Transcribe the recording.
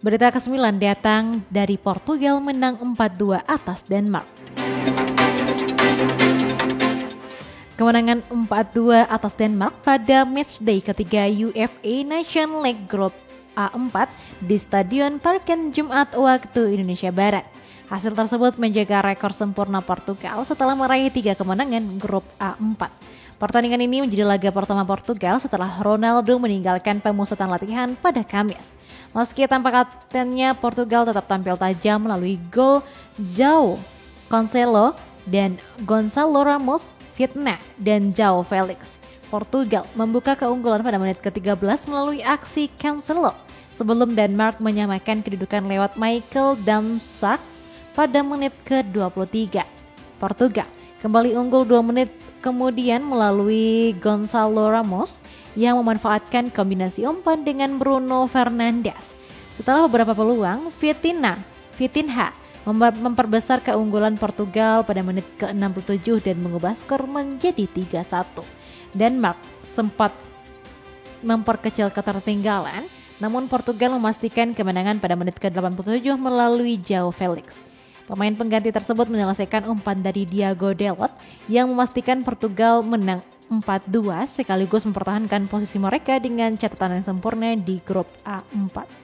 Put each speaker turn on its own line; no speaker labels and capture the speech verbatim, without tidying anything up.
Berita kesembilan datang dari Portugal menang empat dua atas Denmark. Kemenangan empat dua atas Denmark pada matchday ketiga U F A Nation League Grup A empat di Stadion Parken Jumat waktu Indonesia Barat. Hasil tersebut menjaga rekor sempurna Portugal setelah meraih tiga kemenangan Grup A empat. Pertandingan ini menjadi laga pertama Portugal setelah Ronaldo meninggalkan pemusatan latihan pada Kamis. Meski tanpa kaptennya, Portugal tetap tampil tajam melalui gol João Cancelo dan Gonçalo Ramos, Fitnah, dan João Felix. Portugal membuka keunggulan pada menit ke tiga belas melalui aksi Cancelo sebelum Denmark menyamakan kedudukan lewat Michael Damsgaard pada menit ke dua puluh tiga. Portugal kembali unggul dua menit kemudian melalui Gonçalo Ramos yang memanfaatkan kombinasi umpan dengan Bruno Fernandes. Setelah beberapa peluang, Vitinha, Vitinha memperbesar keunggulan Portugal pada menit ke enam puluh tujuh dan mengubah skor menjadi tiga satu. Denmark sempat memperkecil ketertinggalan, namun Portugal memastikan kemenangan pada menit ke delapan puluh tujuh melalui João Felix. Pemain pengganti tersebut menyelesaikan umpan dari Diogo Dalot yang memastikan Portugal menang empat dua sekaligus mempertahankan posisi mereka dengan catatan yang sempurna di grup A empat.